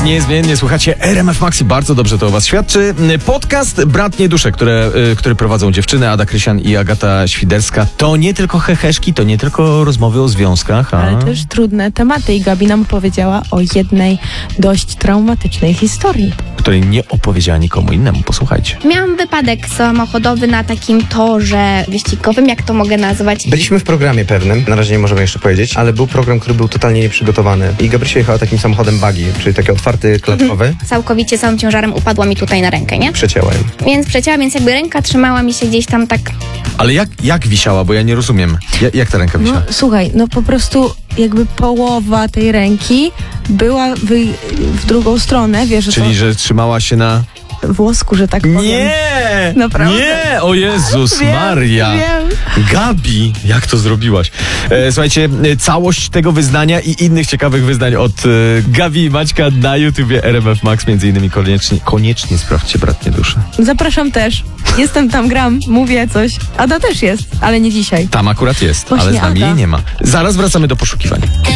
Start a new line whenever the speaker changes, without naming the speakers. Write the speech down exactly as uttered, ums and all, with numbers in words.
Niezmiennie słuchacie R M F Max i bardzo dobrze to o was świadczy. Podcast Bratnie Dusze, które, które prowadzą dziewczyny Ada Krysian i Agata Świderska. To nie tylko heheszki, to nie tylko rozmowy o związkach. A...
Ale też trudne tematy i Gabi nam opowiedziała o jednej dość traumatycznej historii.
Której nie opowiedziała nikomu innemu. Posłuchajcie.
Miałam wypadek samochodowy na takim torze wyścigowym, jak to mogę nazwać.
Byliśmy w programie pewnym, na razie nie możemy jeszcze powiedzieć, ale był program, który był totalnie nieprzygotowany. I Gabrysia jechała takim samochodem buggy, czyli taki otwarty, klatkowy.
Mhm. Całkowicie całym ciężarem upadła mi tutaj na rękę, nie?
Przecięła ją.
Więc przecięła, więc jakby ręka trzymała mi się gdzieś tam tak...
Ale jak, jak wisiała, bo ja nie rozumiem. Ja, jak ta ręka wisiała?
No słuchaj, no po prostu jakby połowa tej ręki była w, w drugą stronę, wiesz, że
Czyli,
to
że trzymała się na...
włosku, że tak powiem.
Nie!
Naprawdę?
Nie! O Jezus
Wiem,
Maria!
wiem.
Gabi, jak to zrobiłaś? E, słuchajcie, e, całość tego wyznania i innych ciekawych wyznań od e, Gabi i Maćka na YouTubie R M F Max, między innymi koniecznie, koniecznie sprawdźcie Bratnie Dusze.
Zapraszam też. Jestem tam, gram, mówię coś. Ada też jest, ale nie dzisiaj.
Tam akurat jest,
Właśnie
ale z nami
Ada.
jej nie ma. Zaraz wracamy do poszukiwań.